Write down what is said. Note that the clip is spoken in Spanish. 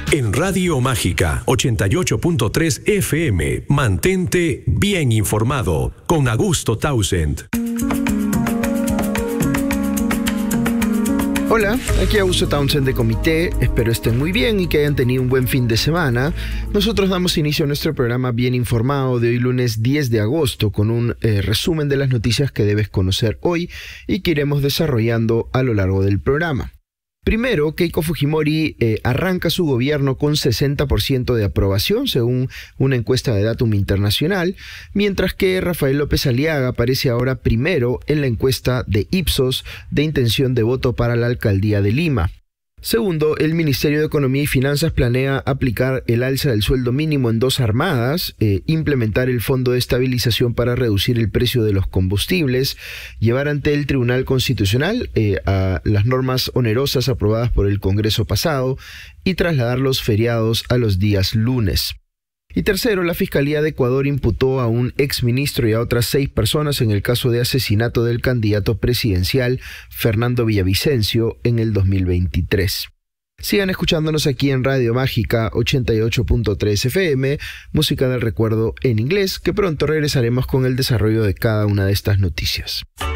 En Radio Mágica 88.3 FM, mantente bien informado con Augusto Townsend. Hola, aquí Augusto Townsend de Comité, espero estén muy bien y que hayan tenido un buen fin de semana. Nosotros damos inicio a nuestro programa Bien Informado de hoy lunes 10 de agosto con un resumen de las noticias que debes conocer hoy y que iremos desarrollando a lo largo del programa. Primero, Keiko Fujimori arranca su gobierno con 60% de aprobación, según una encuesta de Datum Internacional, mientras que Rafael López Aliaga aparece ahora primero en la encuesta de Ipsos de intención de voto para la alcaldía de Lima. Segundo, el Ministerio de Economía y Finanzas planea aplicar el alza del sueldo mínimo en 2 armadas, implementar el Fondo de Estabilización para reducir el precio de los combustibles, llevar ante el Tribunal Constitucional a las normas onerosas aprobadas por el Congreso pasado y trasladar los feriados a los días lunes. Y tercero, la Fiscalía de Ecuador imputó a un exministro y a otras 6 personas en el caso de asesinato del candidato presidencial Fernando Villavicencio en el 2023. Sigan escuchándonos aquí en Radio Mágica 88.3 FM, música del recuerdo en inglés, que pronto regresaremos con el desarrollo de cada una de estas noticias.